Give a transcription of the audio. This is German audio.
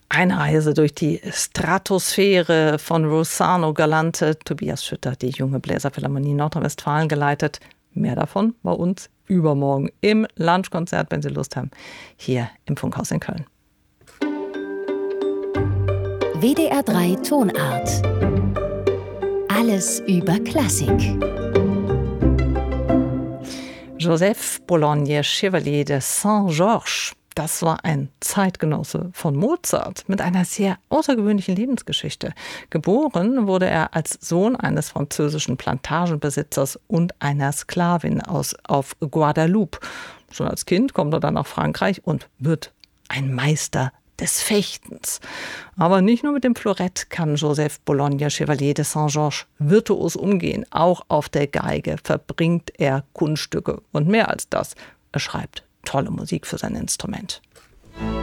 Eine Reise durch die Stratosphäre von Rossano Galante. Tobias Schütter, die Junge Bläserphilharmonie Nordrhein-Westfalen geleitet. Mehr davon bei uns übermorgen im Lunchkonzert, wenn Sie Lust haben, hier im Funkhaus in Köln. WDR 3 Tonart. Alles über Klassik. Joseph Bologne, Chevalier de Saint-Georges. Das war ein Zeitgenosse von Mozart mit einer sehr außergewöhnlichen Lebensgeschichte. Geboren wurde er als Sohn eines französischen Plantagenbesitzers und einer Sklavin auf Guadeloupe. Schon als Kind kommt er dann nach Frankreich und wird ein Meister des Fechtens. Aber nicht nur mit dem Florett kann Joseph Bologne, Chevalier de Saint-Georges, virtuos umgehen. Auch auf der Geige verbringt er Kunststücke. Und mehr als das, er schreibt tolle Musik für sein Instrument.